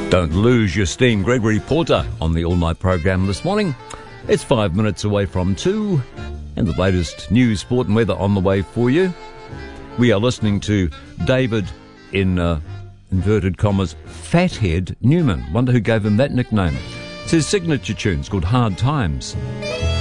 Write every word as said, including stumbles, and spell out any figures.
Don't lose your steam. Gregory Porter on the all-night program this morning. It's five minutes away from two, and the latest news, sport and weather on the way for you. We are listening to David, in uh, inverted commas, Fathead Newman. Wonder who gave him that nickname. It's his signature tune. It's called Hard Times.